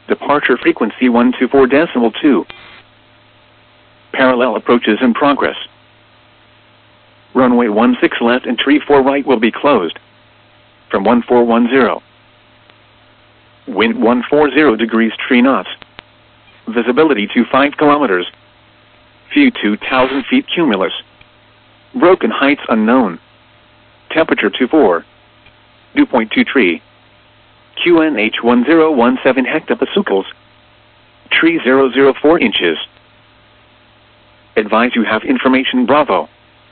Departure frequency 124.2. Parallel approaches in progress. Runway 16 left and tree 4 right will be closed. From 1410. Wind 140 degrees tree knots. Visibility to 5 kilometers. View 2,000 feet cumulus. Broken heights unknown. Temperature 24. Dew point 23. QNH 1017 hectopascals. Tree 004 inches. Advise you have information Bravo.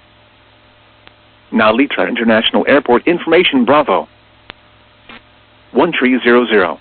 Nalitra International Airport information Bravo. 1300.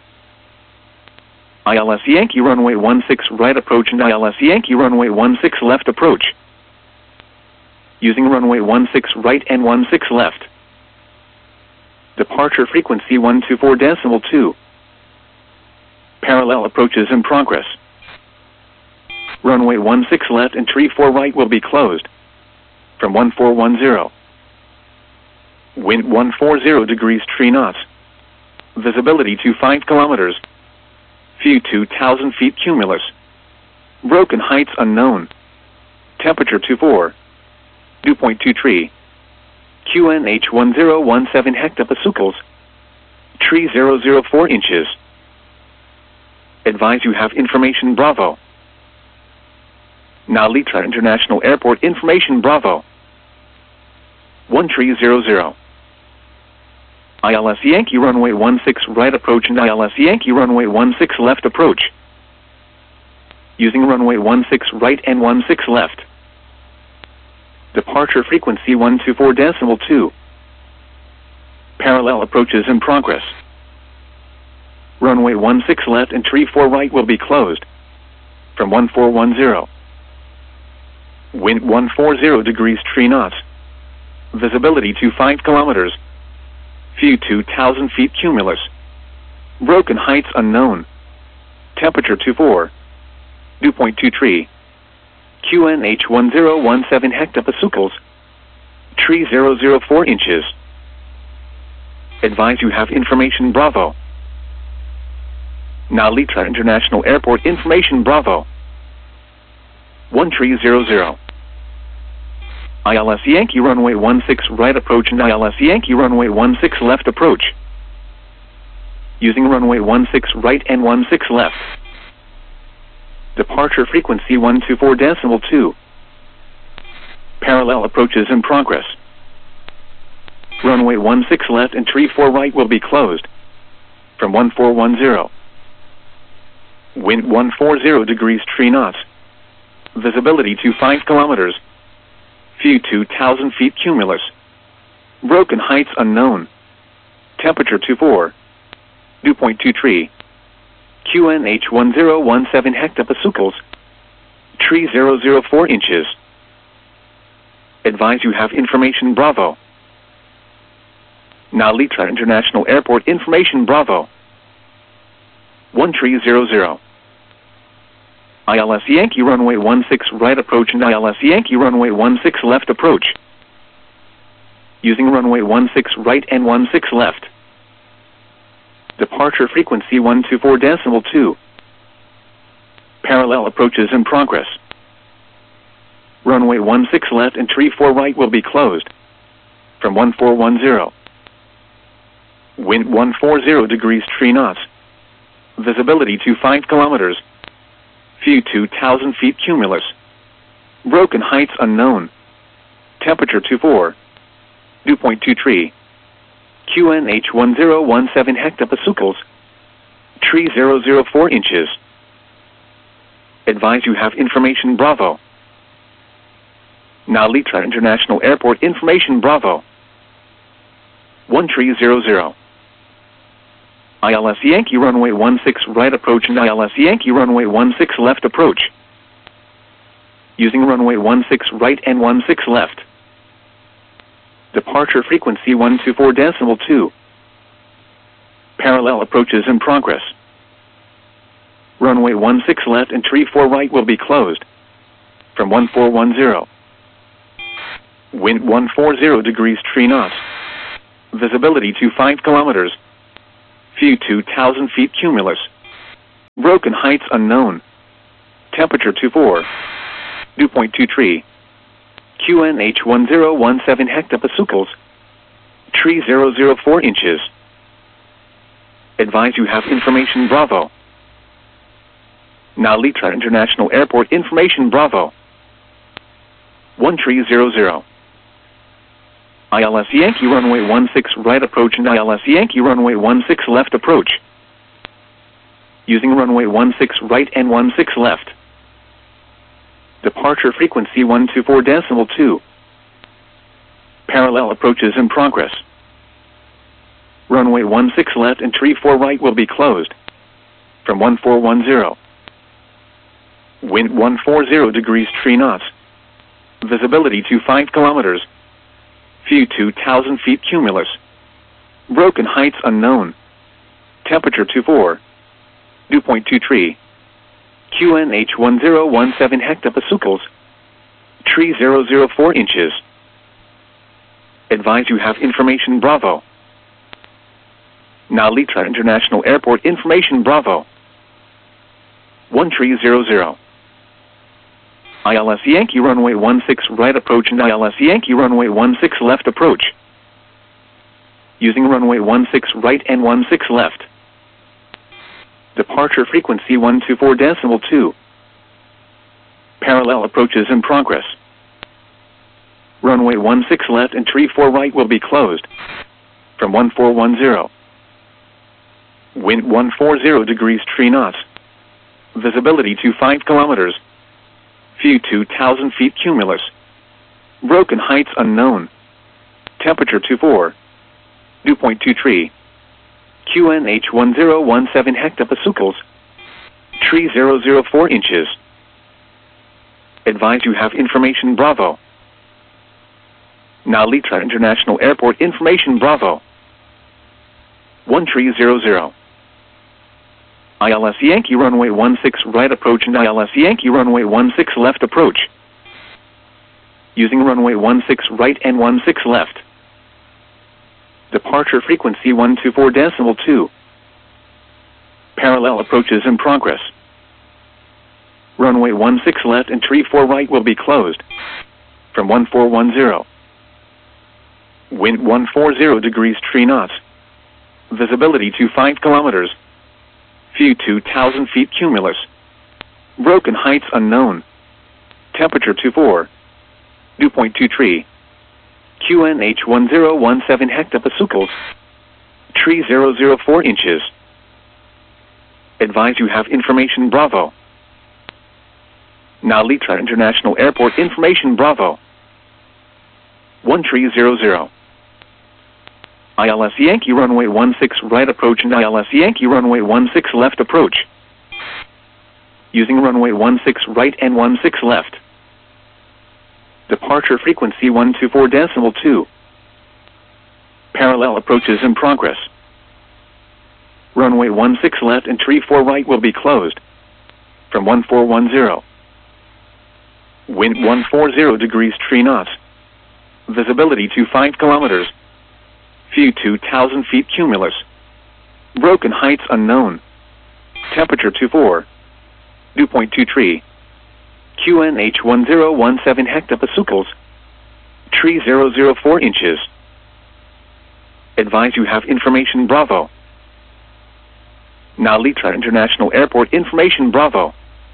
ILS Yankee runway 16 right approach and ILS Yankee runway 16 left approach. Using runway 16 right and 16 left. Departure frequency 124.2. Parallel approaches in progress. Runway 16 left and tree 4 right will be closed. From 1410. Wind 140 degrees tree knots. Visibility to 5 kilometers. View 2,000 feet cumulus. Broken heights unknown. Temperature 24. Dew point 23. QNH 1017 hectopascals. Tree 004 inches. Advise you have information Bravo. Nalitra International Airport information Bravo. 1300. ILS Yankee runway 16 right approach and ILS Yankee runway 16 left approach. Using runway 16 right and 16 left. Departure frequency 124.2. Parallel approaches in progress. Runway 16 left and tree 4 right will be closed. From 1410. Wind 140 degrees tree knots. Visibility to 5 kilometers. View 2,000 feet cumulus. Broken heights unknown. Temperature 24. Dew point 23. QNH 1017 hectopascals. Tree 004 inches. Advise you have information Bravo. Nalitra International Airport information Bravo. 1300. ILS Yankee runway 16 right approach and ILS Yankee runway 16 left approach. Using runway 16 right and 16 left. Departure frequency 124.2. Parallel approaches in progress. Runway 16 left and tree 4 right will be closed. From 1410. Wind 140 degrees tree knots. Visibility to 5 kilometers. View 2,000 feet cumulus. Broken heights unknown. Temperature 24. Dew point 23. QNH 1017 hectopascals. Tree 004 inches. Advise you have information Bravo. Nalitra International Airport information Bravo. 1300. ILS Yankee runway 16 right approach and ILS Yankee runway 16 left approach. Using runway 16 right and 16 left. Departure frequency 124.2. Parallel approaches in progress. Runway 16 left and tree 4 right will be closed. From 1410. Wind 140 degrees tree knots. Visibility to 5 kilometers. View 2,000 feet cumulus. Broken heights unknown. Temperature 24. Dew point 23. QNH 1017 hectopascals. Tree 004 inches. Advise you have information Bravo. Nalitra International Airport information Bravo. 1300. ILS Yankee runway 16 right approach and ILS Yankee runway 16 left approach. Using runway 16 right and 16 left. Departure frequency 124.2. Parallel approaches in progress. Runway 16 left and tree 4 right will be closed. From 1410. Wind 140 degrees tree knots. Visibility to 5 kilometers. View 2,000 feet cumulus. Broken heights unknown. Temperature 24. Dew point 23. QNH 1017 hectopascals. Tree 004 inches. Advise you have information Bravo. Nalitra International Airport information Bravo. 1300. ILS Yankee runway 16 right approach and ILS Yankee runway 16 left approach. Using runway 16 right and 16 left. Departure frequency 124.2. Parallel approaches in progress. Runway 16 left and tree 4 right will be closed. From 1410. Wind 140 degrees tree knots. Visibility to 5 kilometers. View 2,000 feet cumulus. Broken heights unknown. Temperature 24. Dew point 23. QNH 1017 hectopascals. Tree 004 inches. Advise you have information Bravo. Nalitra International Airport information Bravo. 1300. ILS Yankee runway 16 right approach and ILS Yankee runway 16 left approach. Using runway 16 right and 16 left. Departure frequency 124.2. Parallel approaches in progress. Runway 16 left and tree 4 right will be closed. From 1410. Wind 140 degrees tree knots. Visibility to 5 kilometers. View 2,000 feet cumulus. Broken heights unknown. Temperature 24. Dew point 23. QNH 1017 hectopascals. Tree 004 inches. Advise you have information Bravo. Nalitra International Airport information Bravo. 1300. ILS Yankee runway 16 right approach and ILS Yankee runway 16 left approach. Using runway 16 right and 16 left. Departure frequency 124.2. Parallel approaches in progress. Runway 16 left and tree 4 right will be closed. From 1410. Wind 140 degrees tree knots. Visibility to 5 kilometers. View 2,000 feet cumulus. Broken heights unknown. Temperature 24. Dew point 23. QNH 1017 hectopascals. Tree 004 inches. Advise you have information Bravo. Nalitra International Airport information Bravo. 1300. ILS Yankee runway 16 right approach and ILS Yankee runway 16 left approach. Using runway 16 right and 16 left. Departure frequency 124.2. Parallel approaches in progress. Runway 16 left and tree 4 right will be closed. From 1410. Wind 140 degrees tree knots. Visibility to 5 kilometers. View 2,000 feet cumulus. Broken heights unknown. Temperature 24. Dew point 23. QNH 1017 hectopascals. Tree 004 inches. Advise you have information Bravo. Nalitra International Airport information Bravo.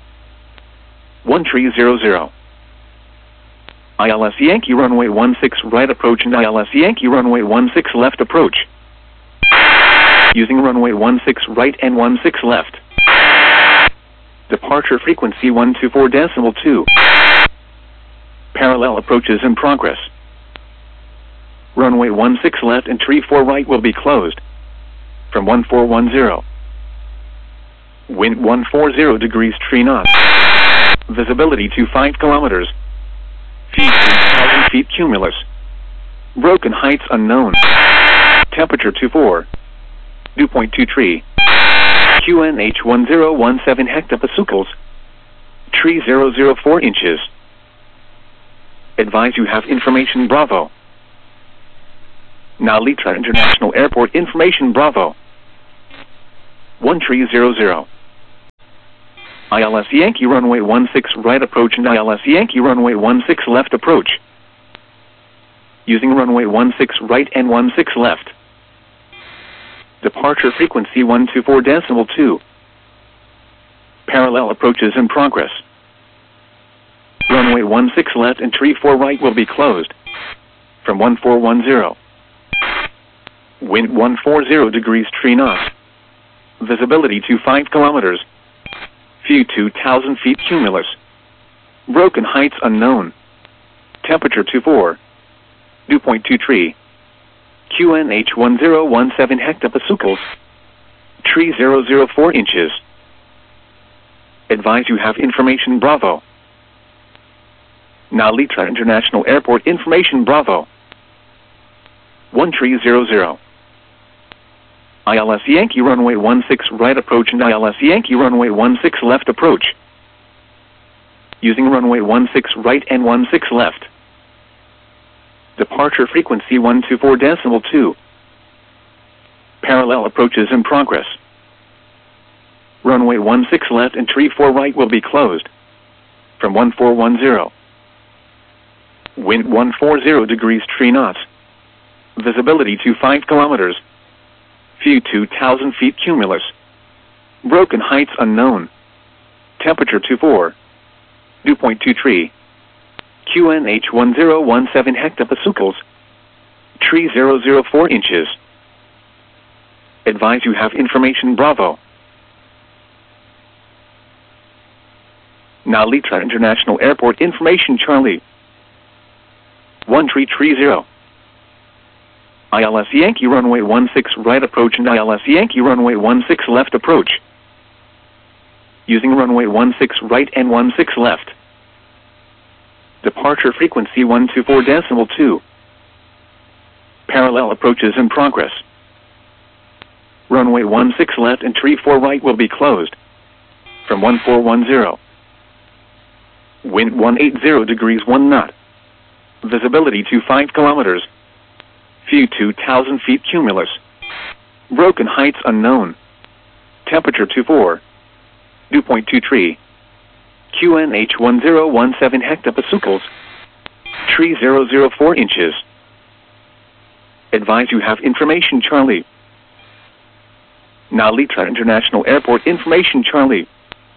1300. ILS Yankee runway 16 right approach and ILS Yankee runway 16 left approach. Using runway 16 right and 16 left. Departure frequency 124.2. Parallel approaches in progress. Runway 16 left and tree 4 right will be closed. From 1410. Wind 140 degrees tree knots. Visibility to 5 kilometers. View 2,000 feet cumulus. Broken heights unknown. Temperature 24. Dew point 23. QNH 1017 hectopascals. Tree 004 inches. Advise you have information Bravo. Nalitra International Airport information Bravo. 1300. ILS Yankee runway 16 right approach and ILS Yankee runway 16 left approach. Using runway 16 right and 16 left. Departure frequency 124.2. Parallel approaches in progress. Runway 16 left and 34 right will be closed. From 1410. Wind 140 degrees 3 knots. Visibility to 5 kilometers. View 2,000 feet cumulus. Broken heights unknown. Temperature 24. Dew point 23. QNH 1017 hectopascals. 3004 inches. Advise you have information Bravo. Narita International Airport information Bravo. 1300. ILS Yankee runway 16 right approach and ILS Yankee runway 16 left approach. Using runway 16 right and 16 left. Departure frequency 124.2. Parallel approaches in progress. Runway 16 left and 34 right will be closed. From 1410. Wind 140 degrees 3 knots. Visibility to 5 kilometers. View 2,000 feet cumulus. Broken heights unknown. Temperature 24. Dew point 23. QNH 1017 hectopascals. 3004 inches. Advise you have information Bravo. Narita International Airport information Charlie. 1330. ILS Yankee runway 16 right approach and ILS Yankee runway 16 left approach. Using runway 16 right and 16 left. Departure frequency 124.2. Parallel approaches in progress. Runway 16 left and 34 right will be closed. From 1410. Wind 180 degrees 1 knot. Visibility to 5 kilometers. View 2,000 feet cumulus. Broken heights unknown. Temperature 24. Dew point 23. QNH 1017 hectopascals. 3004 inches. Advise you have information Charlie. Narita International Airport information Charlie.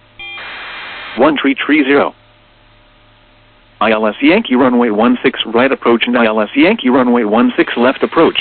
1330. ILS Yankee runway 16 right approach and ILS Yankee runway 16 left approach.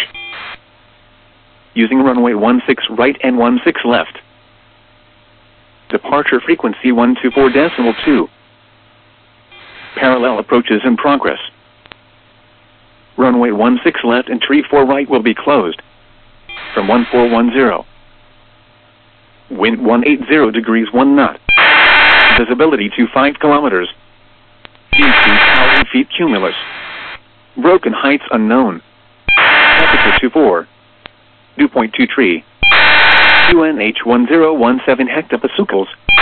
Using runway 16 right and 16 left. Departure frequency 124.2. Parallel approaches in progress. Runway 16 left and 34 right will be closed. From 1410. Wind 180 degrees 1 knot. Visibility to 5 kilometers. View 2,000 feet cumulus. Broken heights unknown. Temperature 24. Dew point 23. QNH 1017 hectopascals.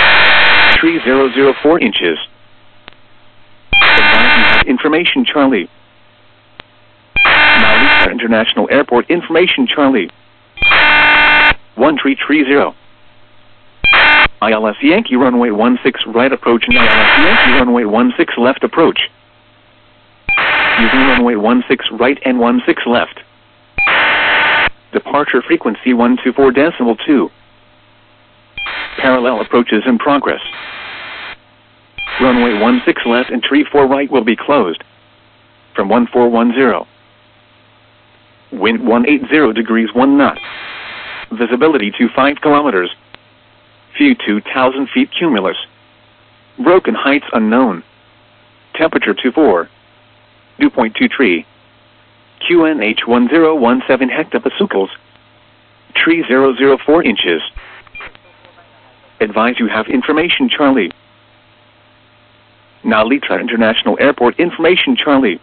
3004 inches. Advise you have information Charlie. Narita International Airport information Charlie. 1330. ILS Yankee runway 16 right approach and ILS Yankee runway 16 left approach. Using runway 16 right and 16 left. Departure frequency 124.2. Parallel approaches in progress. Runway 16 left and 34 right will be closed. From 1410. Wind 180 degrees 1 knot. Visibility to 5 kilometers. View 2,000 feet cumulus. Broken heights unknown. Temperature 24. Dew point 23. QNH 1017 hectopascals. 3004 inches. Advise you have information Charlie. Narita International Airport information Charlie.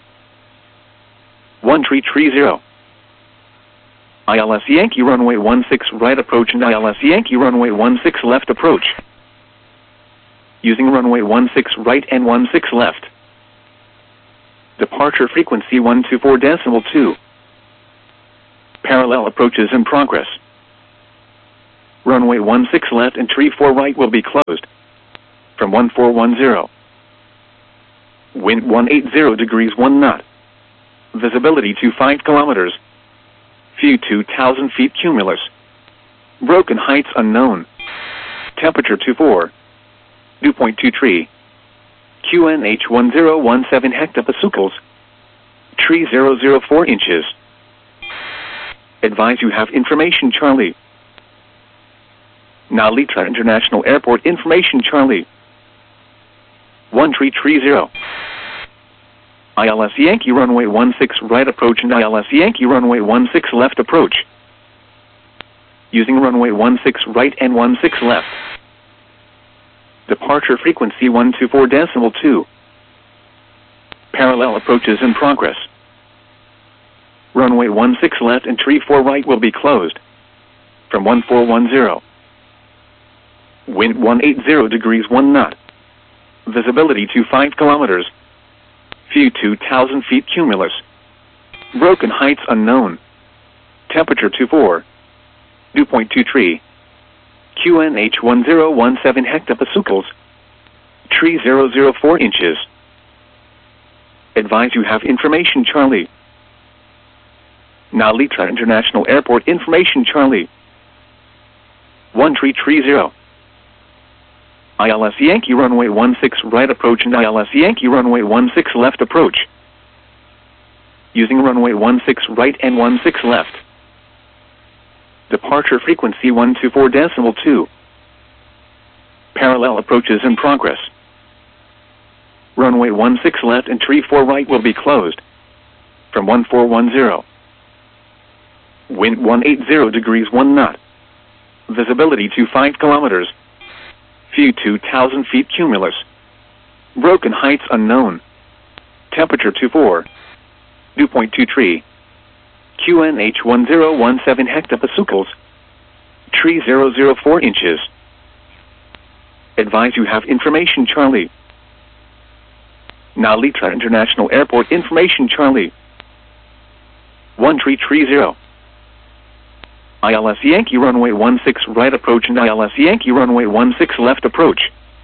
1330. ILS Yankee runway 16 right approach and ILS Yankee runway 16 left approach. Using runway 16 right and 16 left. Departure frequency 124.2. Parallel approaches in progress. Runway 16 left and 34 right will be closed. from 1410. Wind 180 degrees 1 knot. Visibility to 5 kilometers. View 2,000 feet cumulus. Broken heights unknown. Temperature 24. Dew point 23. QNH 1017 hectopascals. Tree 004 inches. Advise you have information Charlie. Nalita International Airport information Charlie. 1330. ILS Yankee runway 16 right approach and ILS Yankee runway 16 left approach. Using runway 16 right and 16 left. Departure frequency 124.2. Parallel approaches in progress. Runway 16 left and 34 right will be closed. From 1410. Wind 180 degrees 1 knot. Visibility to 5 kilometers. View 2,000 feet cumulus. Broken heights unknown. Temperature 24. Dew point 23. QNH 1017 hectopascals. Tree 004 inches. Advise you have information Charlie. Nalita International Airport information Charlie. 1330. ILS Yankee runway 16 right approach and ILS Yankee runway 16 left approach. Using runway 16 right and 16 left. Departure frequency 124.2. Parallel approaches in progress. Runway 16 left and 34 right will be closed. From 1410. Wind 180 degrees 1 knot. Visibility to 5 kilometers. View 2,000 feet cumulus. Broken heights unknown. Temperature 24. Dew point 23. QNH 1017 hectopascals. Tree 004 inches. Advise you have information Charlie. Nalita International Airport information Charlie. 1330. ILS Yankee runway 16 right approach and ILS Yankee runway 16 left approach.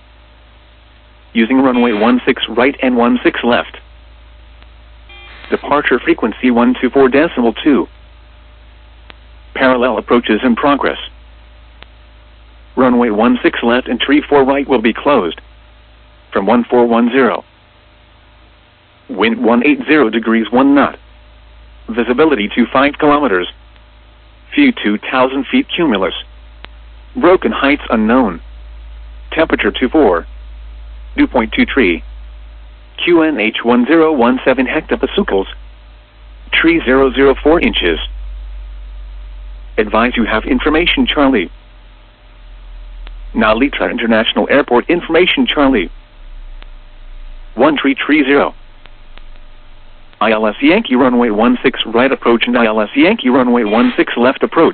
Using runway 16 right and 16 left. Departure frequency 124.2. Parallel approaches in progress. Runway 16 left and 34 right will be closed. From 1410. Wind 180 degrees 1 knot. Visibility to 5 kilometers. View 2,000 feet cumulus. Broken heights unknown. Temperature 24. Dew point 23. QNH 1017 hectopascals. Tree 004 inches. Advise you have information Charlie. Nalita International Airport information Charlie. 1330. ILS Yankee runway 16 right approach and ILS Yankee runway 16 left approach.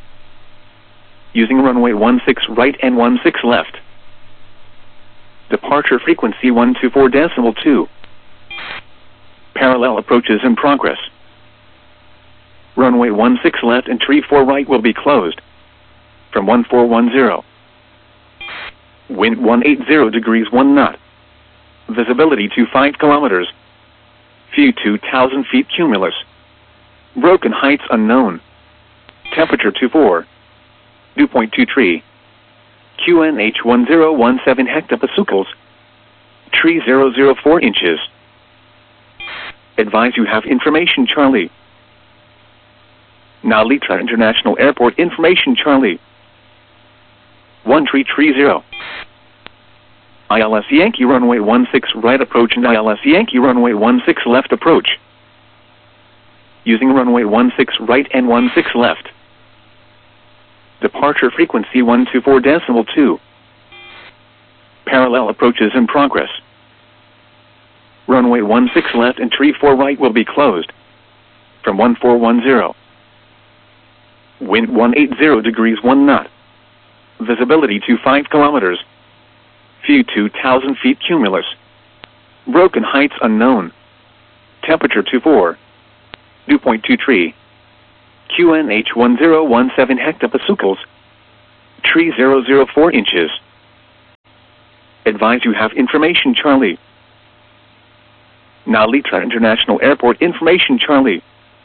Using runway 16 right and 16 left. Departure frequency 124.2. Parallel approaches in progress. Runway 16 left and 34 right will be closed. From 1410. Wind 180 degrees 1 knot. Visibility to 5 kilometers. View 2,000 feet cumulus. Broken heights unknown. Temperature 24. Dew point 23. QNH 1017 hectopascals. Tree 004 inches. Advise you have information Charlie. Nalita International Airport information Charlie. 1330. ILS Yankee runway 16 right approach and ILS Yankee runway 16 left approach. Using runway 16 right and 16 left. Departure frequency 124.2. Parallel approaches in progress. Runway 16 left and 34 right will be closed. From 1410. Wind 180 degrees 1 knot. Visibility to 5 kilometers. View 2,000 feet cumulus. Broken heights unknown. Temperature 24. Dew point 23. QNH 1017 hectopascals. Tree 004 inches. Advise you have information Charlie. Narita International Airport information Charlie.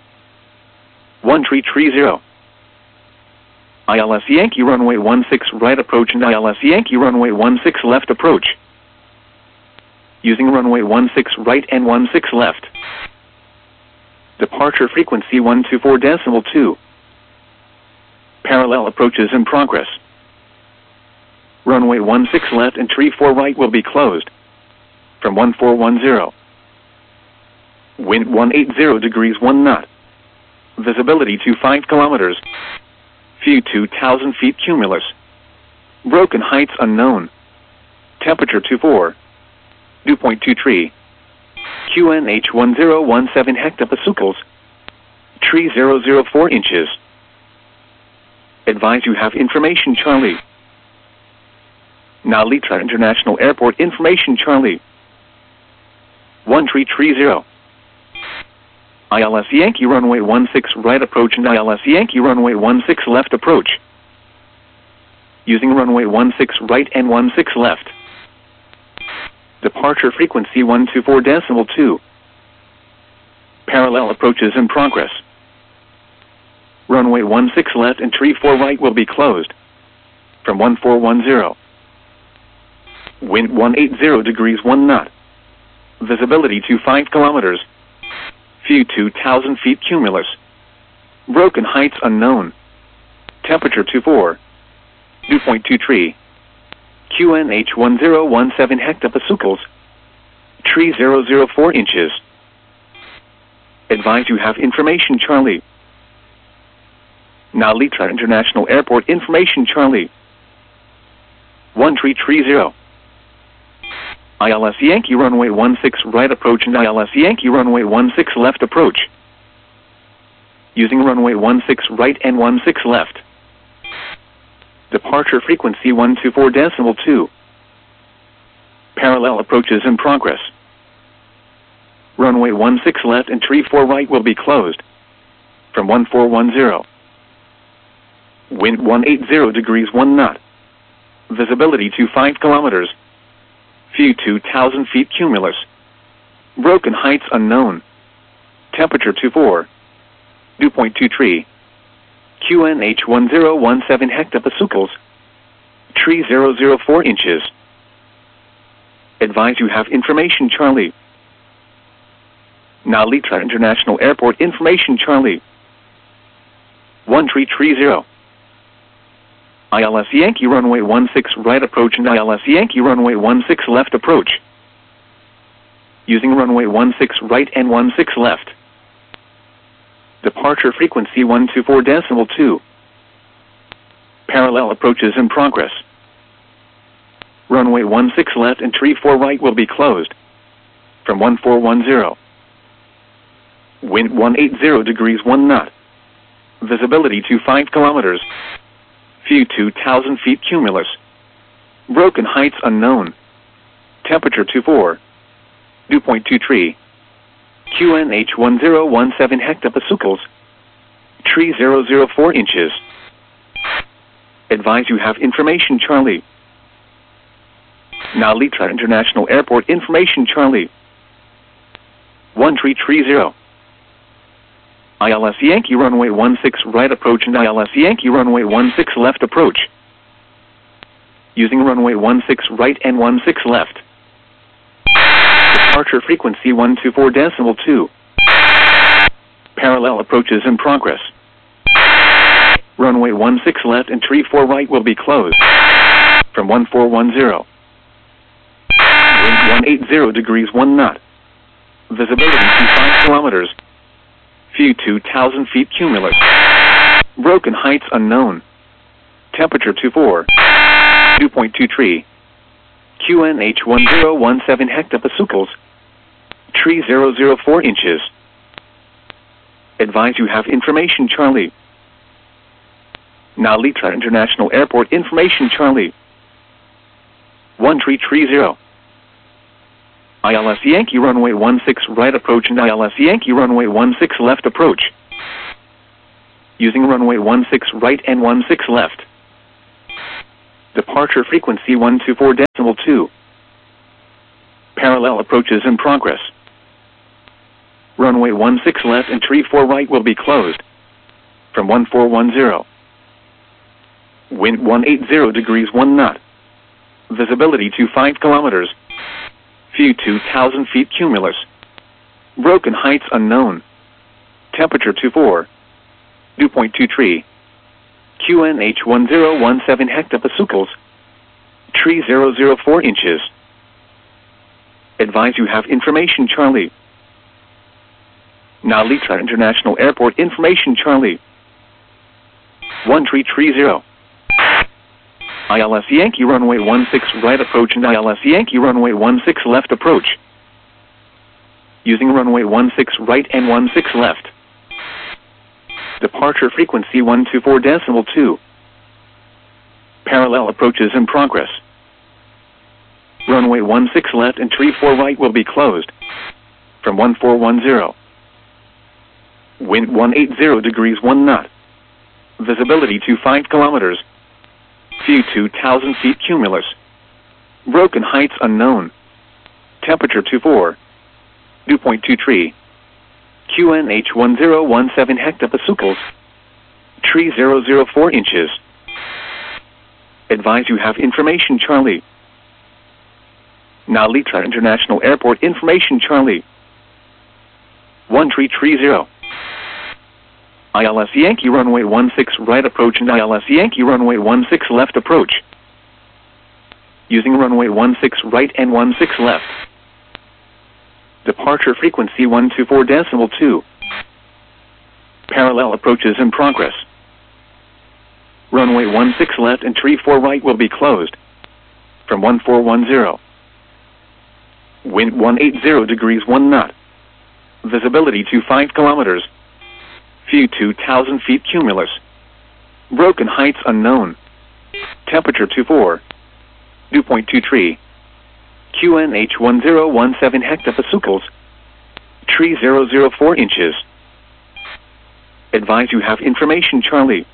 1330. ILS Yankee runway 16 right approach and ILS Yankee runway 16 left approach. Using runway 16 right and 16 left. Departure frequency 124.2. Parallel approaches in progress. Runway 16 left and 34 right will be closed. From 1410. Wind 180 degrees 1 knot. Visibility to 5 kilometers. View 2,000 feet cumulus. Broken heights unknown. Temperature 24. Dew point 23. QNH 1017 hectopascals. Tree 004 inches. Advise you have information Charlie. Narita International Airport information Charlie. 1330. ILS Yankee runway 16 right approach and ILS Yankee runway 16 left approach. Using runway 16 right and 16 left. Departure frequency 124.2. Parallel approaches in progress. Runway 16 left and 34 right will be closed. From 1410. Wind 180 degrees 1 knot. Visibility to 5 kilometers. View 2,000 feet cumulus. Broken heights unknown. Temperature 24. Dew point 23. QNH 1017 hectopascals. Tree 004 inches. Advise you have information Charlie. Narita International Airport information Charlie. 1330. ILS Yankee runway 16 right approach and ILS Yankee runway 16 left approach. Using runway 16 right and 16 left. Departure frequency 124.2. Parallel approaches in progress. Runway 16 left and 34 right will be closed. From 1410. Wind 180 degrees 1 knot. Visibility to 5 kilometers. View 2,000 feet cumulus. Broken heights unknown. Temperature 24. Dew point 23. QNH 1017 hectopascals. Tree 004 inches. Advise you have information Charlie. Narita International Airport information Charlie. 1330. ILS Yankee runway 16 right approach and ILS Yankee runway 16 left approach. Using runway 16 right and 16 left. Departure frequency 124.2. Parallel approaches in progress. Runway 16 left and 34 right will be closed. From 1410. Wind 180 degrees 1 knot. Visibility to 5 kilometers. View 2,000 feet cumulus. Broken heights unknown. Temperature 24. Dew point 23. QNH 1017 hectopascals. Tree 004 inches. Advise you have information Charlie. Narita International Airport information Charlie. 1330. ILS Yankee runway 16 right approach and ILS Yankee runway 16 left approach. Using runway 16 right and 16 left. Departure frequency 124.2. Parallel approaches in progress. Runway 16 left and 34 right will be closed. From 1410. Wind 180 degrees 1 knot. Visibility to 5 kilometers. View 2,000 feet cumulus. Broken heights unknown. Temperature 24. Dew point 23. QNH 1017 hectopascals. Tree 004 inches. Advise you have information Charlie. Narita International Airport information Charlie. 1330. ILS Yankee runway 16 right approach and ILS Yankee runway 16 left approach. Using runway 16 right and 16 left. Departure frequency 124.2. Parallel approaches in progress. Runway 16 left and tree 4 right will be closed. From 1410. Wind 180 degrees 1 knot. Visibility to 5 kilometers. View 2,000 feet cumulus. Broken heights unknown. Temperature 24. Dew point 23. QNH 1017 hectopascals. Tree 004 inches. Advise you have information Charlie. Nalita International Airport information Charlie. 1330. ILS Yankee runway 16 right approach and ILS Yankee runway 16 left approach. Using runway 16 right and 16 left. Departure frequency 124.2. Parallel approaches in progress. Runway 16 left and tree 4 right will be closed. From 1410. Wind 180 degrees 1 knot. Visibility to 5 kilometers. View 2,000 feet cumulus. Broken heights unknown. Temperature 24. Dew point 23. QNH 1017 hectopascals. Tree 004 inches. Advise you have information Charlie. Nalita International Airport information Charlie. 1330. ILS Yankee runway 16 right approach and ILS Yankee runway 16 left approach. Using runway 16 right and 16 left. Departure frequency 124.2. Parallel approaches in progress. Runway 16 left and tree 4 right will be closed. From 1410. Wind 180 degrees 1 knot. Visibility to 5 kilometers. View 2,000 feet cumulus. Broken heights unknown. Temperature 24. Dew point 23. QNH 1017 hectopascals. Tree 004 inches. Advise you have information Charlie.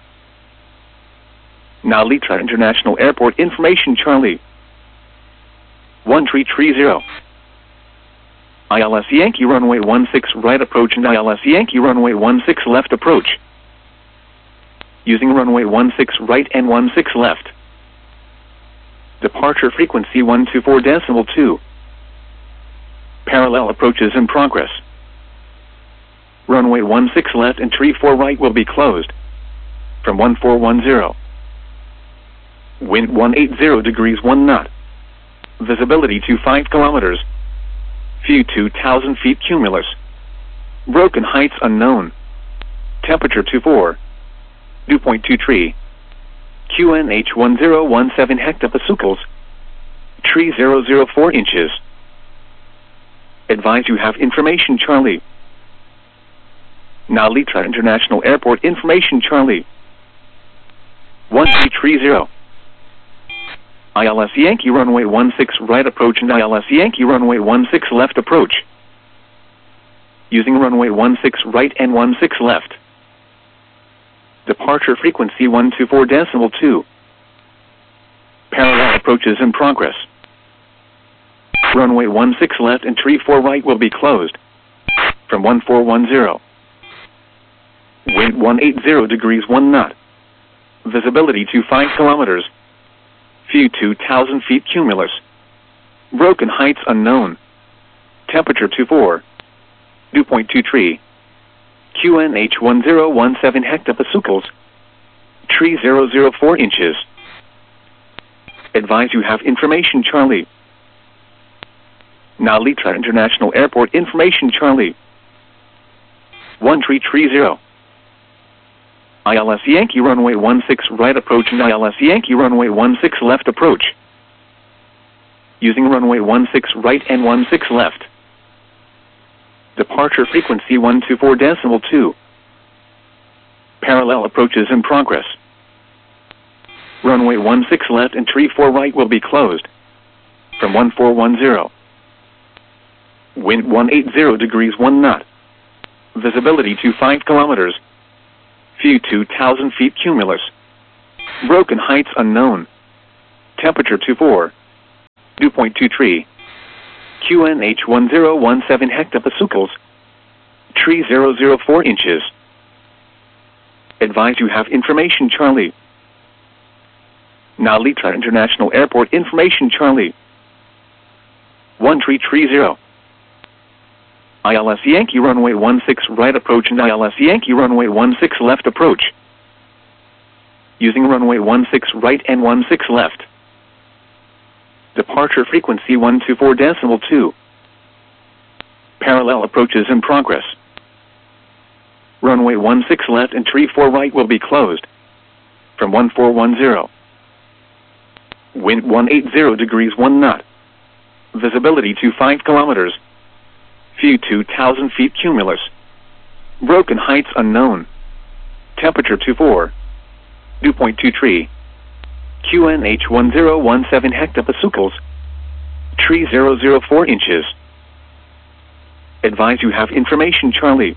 Nalita International Airport information Charlie. 1330. ILS Yankee runway 16 right approach and ILS Yankee runway 16 left approach. Using runway 16 right and 16 left. Departure frequency 124.2. Parallel approaches in progress. Runway 16 left and tree 4 right will be closed. From 1410. Wind 180 degrees 1 knot. Visibility to 5 kilometers. View 2,000 feet cumulus. Broken heights unknown. Temperature 24. Dew point 23. QNH 1017 hectopascals. Tree 004 inches. Advise you have information Charlie. Nalita International Airport information Charlie. 1330. ILS Yankee runway 16 right approach and ILS Yankee runway 16 left approach. Using runway 16 right and 16 left. Departure frequency 124.2. Parallel approaches in progress. Runway 16 left and tree 4 right will be closed. From 1410. Wind 180 degrees 1 knot. Visibility to 5 kilometers. View 2,000 feet cumulus. Broken heights unknown. Temperature 24. Dew point 23. QNH 1017 hectopascals. Tree 004 inches. Advise you have information Charlie. Nalita International Airport information Charlie. 1330. ILS Yankee runway 16 right approach and ILS Yankee runway 16 left approach. Using runway 16 right and 16 left. Departure frequency 124.2. Parallel approaches in progress. Runway 16 left and tree 4 right will be closed. From 1410. Wind 180 degrees 1 knot. Visibility to 5 kilometers. View 2,000 feet cumulus. Broken heights unknown. Temperature 24. Dew point 23. QNH 1017 hectopascals. Tree 004 inches. Advise you have information Charlie. Narita International Airport information Charlie. 1330. ILS Yankee runway 16 right approach and ILS Yankee runway 16 left approach. Using runway 16 right and 16 left. Departure frequency 124.2. Parallel approaches in progress. Runway 16 left and tree 4 right will be closed. From 1410. Wind 180 degrees 1 knot. Visibility to 5 kilometers. View 2,000 feet cumulus. Broken heights unknown. Temperature 24. Dew point 23. QNH 1017 hectopascals. Tree 004 inches. Advise you have information Charlie.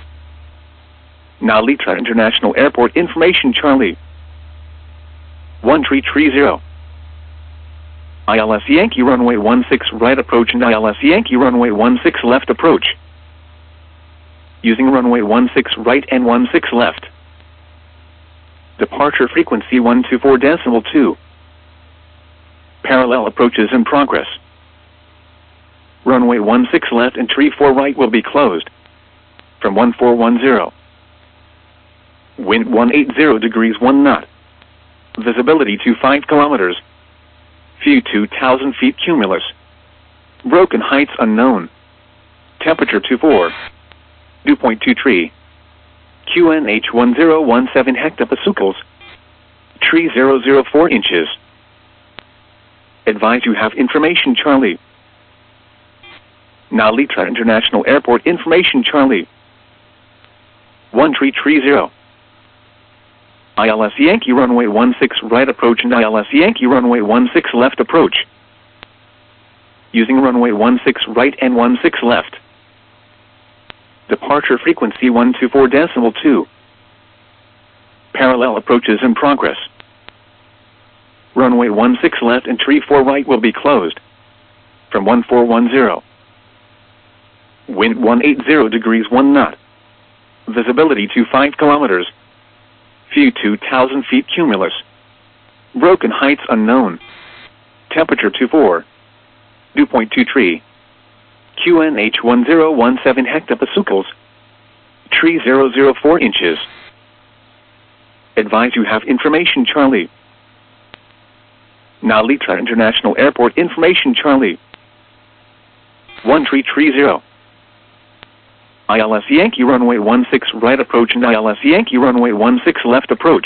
Narita International Airport information Charlie. 1330. ILS Yankee runway 16 right approach and ILS Yankee runway 16 left approach. Using runway 16 right and 16 left. Departure frequency 124.2. Parallel approaches in progress. Runway 16 left and tree 4 right will be closed. From 1410. Wind 180 degrees 1 knot. Visibility to 5 kilometers. View 2,000 feet cumulus. Broken heights unknown. Temperature 24. Dew point 23. QNH 1017 hectopascals. Tree 004 inches. Advise you have information Charlie. Narita International Airport information Charlie. 1330. ILS Yankee runway 16 right approach and ILS Yankee runway 16 left approach. Using runway 16 right and 16 left. Departure frequency 124.2. Parallel approaches in progress. Runway 16 left and tree 4 right will be closed. From 1410. Wind 180 degrees 1 knot. Visibility to 5 kilometers. View 2,000 feet cumulus. Broken heights unknown. Temperature 24. Dew point 23. QNH 1017 hectopascals. Tree 004 inches. Advise you have information Charlie. Narita International Airport information Charlie. 1330. ILS Yankee runway 16 right approach and ILS Yankee runway 16 left approach.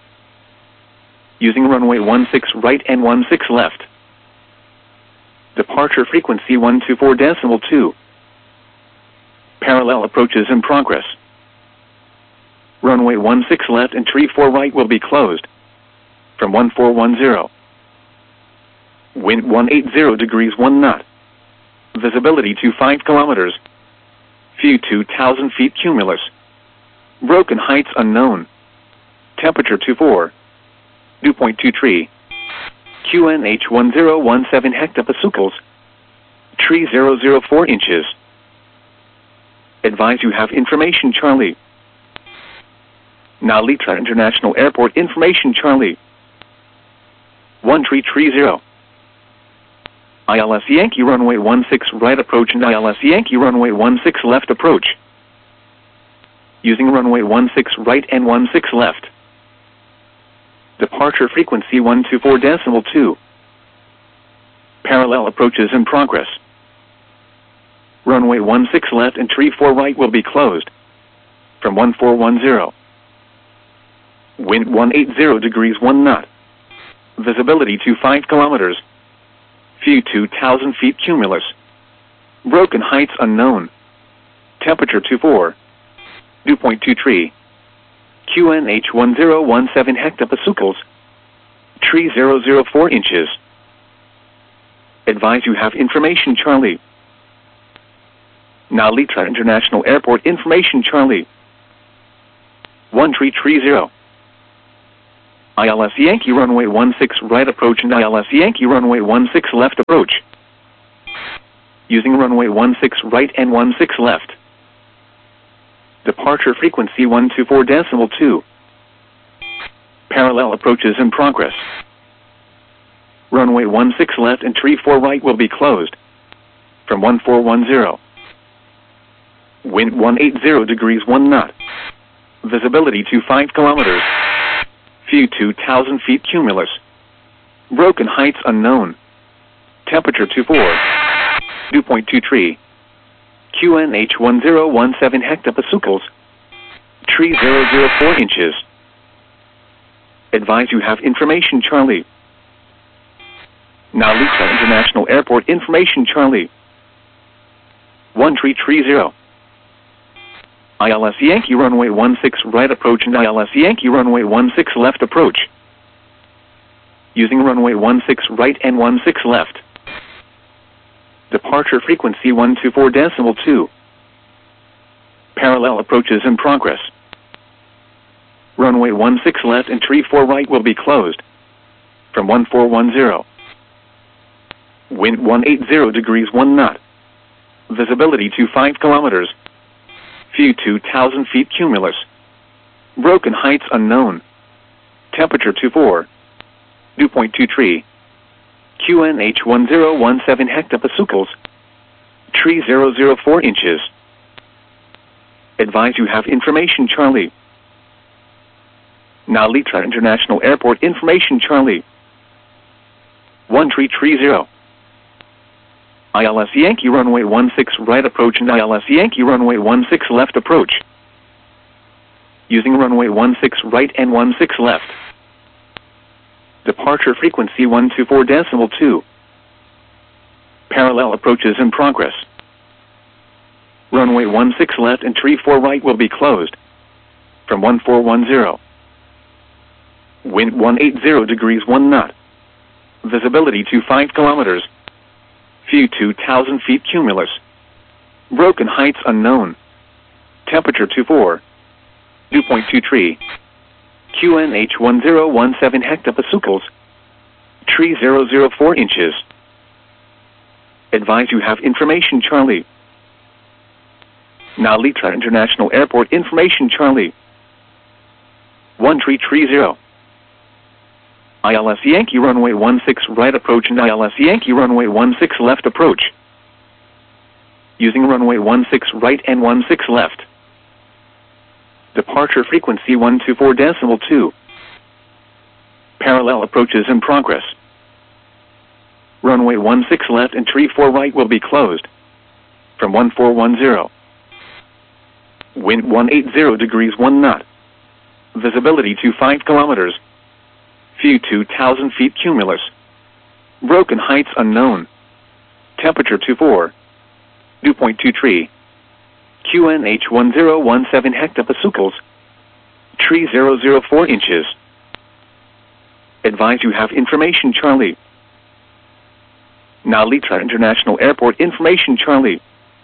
Using runway 16 right and 16 left. Departure frequency 124.2. Parallel approaches in progress. Runway 16 left and tree 4 right will be closed. From 1410. Wind 180 degrees 1 knot. Visibility to 5 kilometers. View 2,000 feet cumulus. Broken heights unknown. Temperature 24. Dew point 23. QNH 1017 hectopascals. Tree 004 inches. Advise you have information Charlie. Narita International Airport information Charlie. 1330. ILS Yankee runway 16 right approach and ILS Yankee runway 16 left approach. Using runway 16 right and 16 left. Departure frequency 124.2. Parallel approaches in progress. Runway 16 left and tree 4 right will be closed. From 1410. Wind 180 degrees 1 knot. Visibility to 5 kilometers. View 2,000 feet cumulus. Broken heights unknown. Temperature 24. Dew point 23. QNH 1017 hectopascals. Tree 004 inches. Advise you have information Charlie. Narita International Airport information Charlie. 1330. ILS Yankee runway 16 right approach and ILS Yankee runway 16 left approach. Using runway 16 right and 16 left. Departure frequency 124.2. Parallel approaches in progress. Runway 16 left and 34 right will be closed. From 1410. Wind 180 degrees 1 knot. Visibility to 5 kilometers. View 2,000 feet cumulus. Broken heights unknown. Temperature 24. Dew point 23. QNH 1017 hectopascals. Tree 004 inches. Advise you have information Charlie. Narita International Airport information Charlie. 1330. ILS Yankee runway 16 right approach and ILS Yankee runway 16 left approach. Using runway 16 right and 16 left. Departure frequency 124.2. Parallel approaches in progress. Runway 16 left and 34 right will be closed. From 1410. Wind 180 degrees 1 knot. Visibility to 5 kilometers. View 2,000 feet cumulus. Broken heights unknown. Temperature 24. Dew point 23. QNH 1017 hectopascals. Tree 004 inches. Advise you have information Charlie. Narita International Airport information Charlie. 1330. ILS Yankee runway 16 right approach and ILS Yankee runway 16 left approach. Using runway 16 right and 16 left. Departure frequency 124.2. Parallel approaches in progress. Runway 16 left and 34 right will be closed. From 1410. Wind 180 degrees 1 knot. Visibility to 5 kilometers. View 2,000 feet cumulus. Broken heights unknown. Temperature 24. Dew point 23. QNH 1017 hectopascals. Tree 004 inches. Advise you have information Charlie. Narita International Airport information Charlie. 1330. ILS Yankee runway 16 right approach and ILS Yankee runway 16 left approach. Using runway 16 right and 16 left. Departure frequency 124.2. Parallel approaches in progress. Runway 16 left and 34 right will be closed. From 1410. Wind 180 degrees 1 knot. Visibility to 5 kilometers. View 2,000 feet cumulus. Broken heights unknown. Temperature 24. Dew point 23. QNH 1017 hectopascals. Tree 004 inches. Advise you have information Charlie. Narita International Airport information Charlie.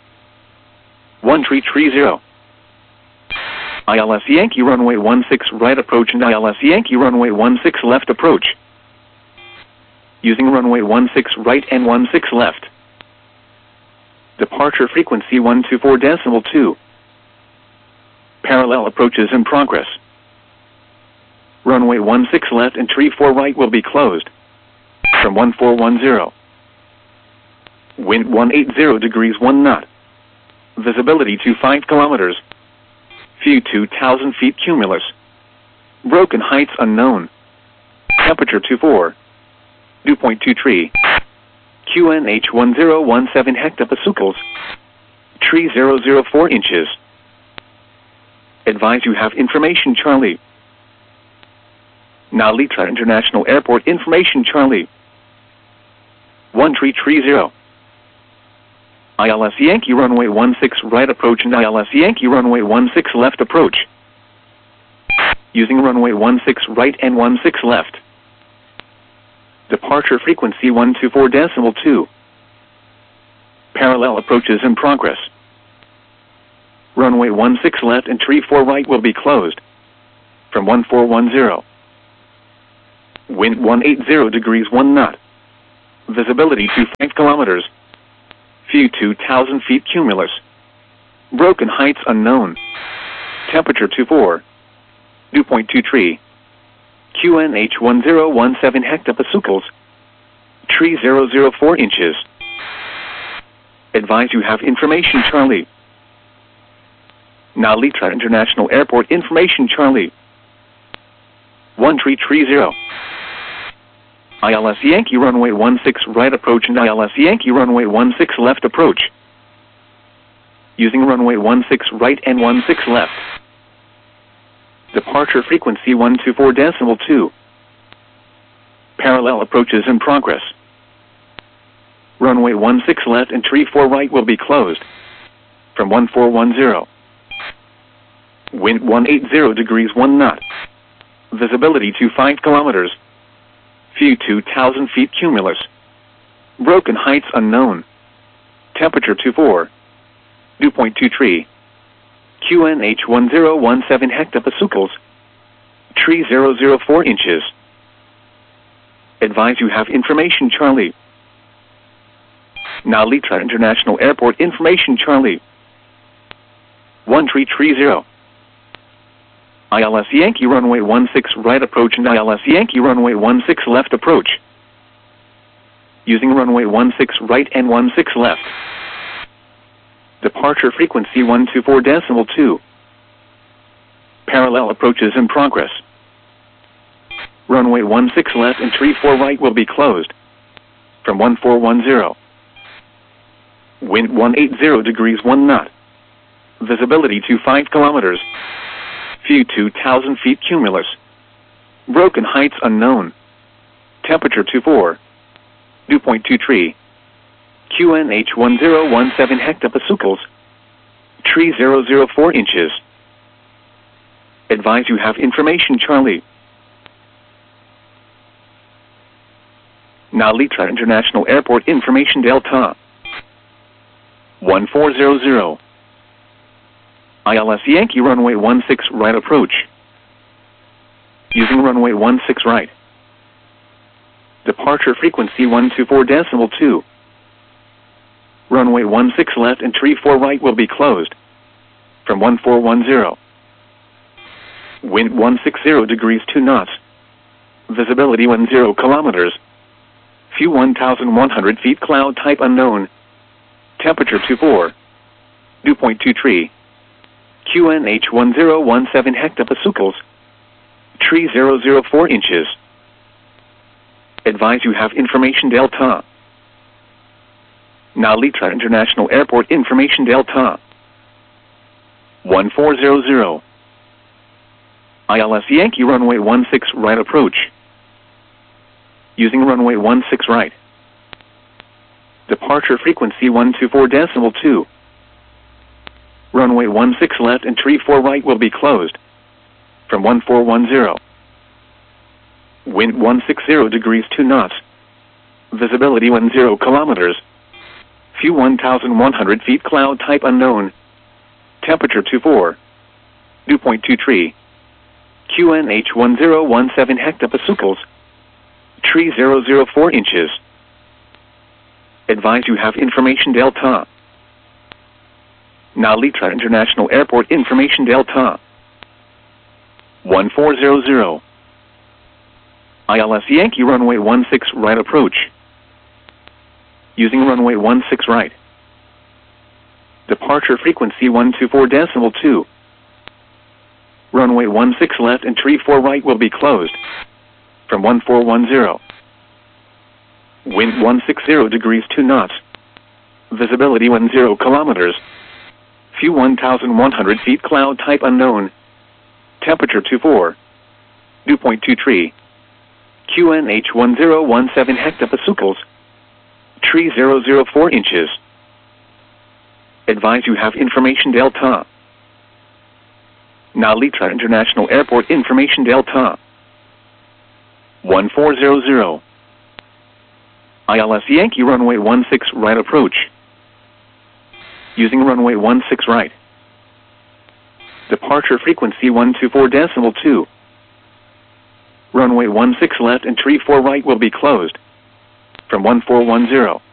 1330. ILS Yankee runway 16 right approach and ILS Yankee runway 16 left approach. Using runway 16 right and 16 left. Departure frequency 124.2. Parallel approaches in progress. Runway 16 left and 34 right will be closed. From 1410. Wind 180 degrees 1 knot. Visibility to 5 kilometers. View 2,000 feet cumulus. Broken heights unknown. Temperature 24. Dew point 23. QNH 1017 hectopascals. Tree 004 inches. Advise you have information Charlie. Narita International Airport information Charlie. 1330. ILS Yankee runway 16 right approach and ILS Yankee runway 16 left approach. Using runway 16 right and 16 left. Departure frequency 124.2. Parallel approaches in progress. Runway 16 left and 34 right will be closed. From 1410. Wind 180 degrees 1 knot. Visibility to 5 kilometers. View 2,000 feet cumulus. Broken heights unknown. Temperature 24. Dew point 23. QNH 1017 hectopascals. Tree 004 inches. Advise you have information Charlie. Now Litra International Airport information Charlie. 1330. ILS Yankee runway 16 right approach and ILS Yankee runway 16 left approach. Using runway 16 right and 16 left. Departure frequency 124.2. Parallel approaches in progress. Runway 16 left and 34 right will be closed. From 1410. Wind 180 degrees 1 knot. Visibility to 5 kilometers. View 2,000 feet cumulus. Broken heights unknown. Temperature 24. Dew point 23. QNH 1017 hectopascals. Tree 004 inches. Advise you have information Charlie. Now Litra International Airport information Charlie. 1330. ILS Yankee runway 16 right approach and ILS Yankee runway 16 left approach. Using runway 16 right and 16 left. Departure frequency 124.2. Parallel approaches in progress. Runway 16 left and 34 right will be closed. From 1410. Wind 180 degrees 1 knot. Visibility to 5 kilometers. View 2,000 feet cumulus. Broken heights unknown. Temperature 24. Dew point 23. QNH 1017 hectopascals. Tree 004 inches. Advise you have information Charlie. Now Litra International Airport information Delta. 1400. ILS Yankee runway 16 right approach. Using runway 16 right. Departure frequency 124.2. Runway 16 left and 34 right will be closed. From 1410. Wind 160 degrees 2 knots. Visibility 10 kilometers. View 1,100 feet cloud type unknown. Temperature 24. Dew point 23. QNH 1017 hectopascals. Tree 004 inches. Advise you have information Delta. Now Litra International Airport information Delta. 1400. ILS Yankee runway 16 right approach. Using runway 16 right. Departure frequency 124.2. Runway 16 left and 34 right will be closed. From 1410. Wind 160 degrees 2 knots. Visibility 10 kilometers. View 1,100 feet cloud type unknown. Temperature 24. Dew point 23. QNH 1017 hectopascals. Tree 004 inches. Advise you have information Delta. Now Litra International Airport information Delta. 1400. ILS Yankee runway 16 right approach. Using runway 16 right. Departure frequency 124.2. Runway 16 left and 34 right will be closed. From 1410. Wind 160 degrees 2 knots. Visibility 10 kilometers. View 1,100 feet cloud type unknown. Temperature 24. Dew point 23. QNH 1017 hectopascals. Tree 004 inches. Advise you have information Delta. Now Litra International Airport information Delta. 1400. ILS Yankee runway 16 right approach. Using runway 16 right. Departure frequency 124.2. Runway 16 left and 34 right will be closed. From 1410.